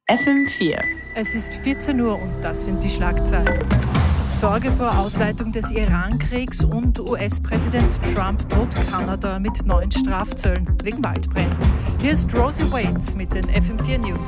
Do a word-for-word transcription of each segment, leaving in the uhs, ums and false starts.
F M vier. Es ist vierzehn Uhr und das sind die Schlagzeilen. Sorge vor Ausweitung des Iran-Kriegs und U S-Präsident Trump droht Kanada mit neuen Strafzöllen wegen Waldbränden. Hier ist Rosie Waits mit den F M vier News.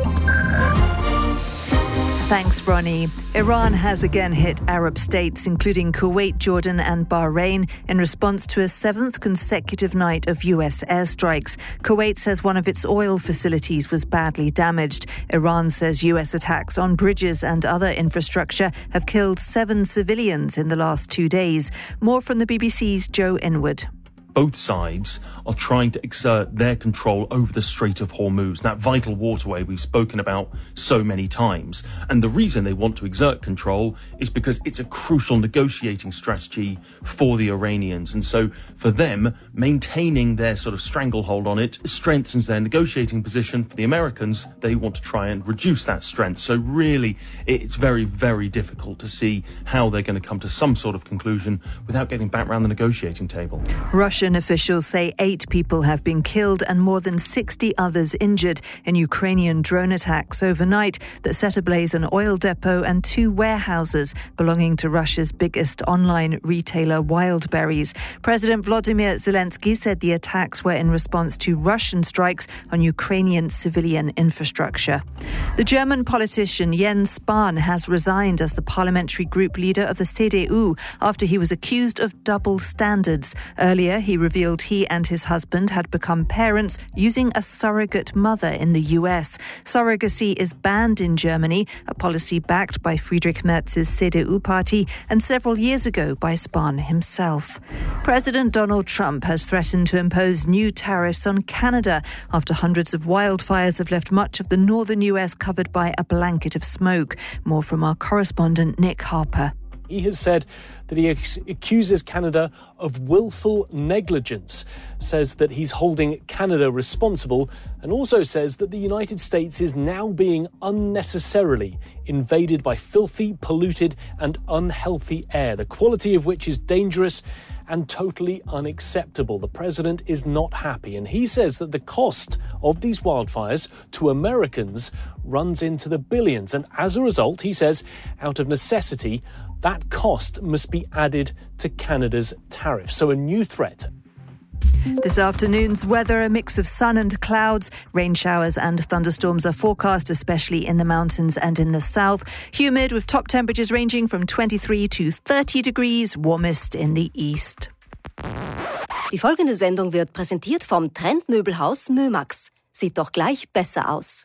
Thanks, Ronnie. Iran has again hit Arab states, including Kuwait, Jordan and Bahrain, in response to a seventh consecutive night of U S airstrikes. Kuwait says one of its oil facilities was badly damaged. Iran says U S attacks on bridges and other infrastructure have killed seven civilians in the last two days. More from the B B C's Joe Inwood. Both sides are trying to exert their control over the Strait of Hormuz, that vital waterway we've spoken about so many times. And the reason they want to exert control is because it's a crucial negotiating strategy for the Iranians. And so for them, maintaining their sort of stranglehold on it strengthens their negotiating position. For the Americans, they want to try and reduce that strength. So really, it's very, very difficult to see how they're going to come to some sort of conclusion without getting back around the negotiating table. Russian officials say eight people have been killed and more than sixty others injured in Ukrainian drone attacks overnight that set ablaze an oil depot and two warehouses belonging to Russia's biggest online retailer Wildberries. President Volodymyr Zelensky said the attacks were in response to Russian strikes on Ukrainian civilian infrastructure. The German politician Jens Spahn has resigned as the parliamentary group leader of the C D U after he was accused of double standards. Earlier, he revealed he and his husband had become parents using a surrogate mother in the U S. Surrogacy is banned in Germany, a policy backed by Friedrich Merz's C D U party and several years ago by Spahn himself. President Donald Trump has threatened to impose new tariffs on Canada after hundreds of wildfires have left much of the northern U S covered by a blanket of smoke. More from our correspondent Nick Harper. He has said that he ac- accuses Canada of willful negligence, says that he's holding Canada responsible, and also says that the United States is now being unnecessarily invaded by filthy, polluted and unhealthy air, the quality of which is dangerous and totally unacceptable. The president is not happy, and he says that the cost of these wildfires to Americans runs into the billions. And as a result, he says, out of necessity, that cost must be added to Canada's tariff. So a new threat. This afternoon's weather, a mix of sun and clouds. Rain showers and thunderstorms are forecast, especially in the mountains and in the south. Humid with top temperatures ranging from twenty-three to thirty degrees, warmest in the east. Die folgende Sendung wird präsentiert vom Trendmöbelhaus Mömax. Sieht doch gleich besser aus.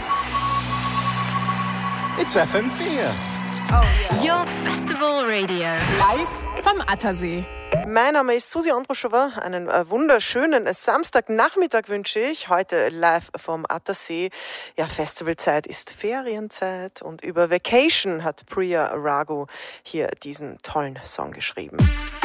It's F M four. Oh, yeah. Your festival radio. Live vom Attersee. Mein Name ist Susi Androschova. Einen wunderschönen Samstagnachmittag wünsche ich. Heute live vom Attersee. Ja, Festivalzeit ist Ferienzeit und über Vacation hat Priya Ragu hier diesen tollen Song geschrieben.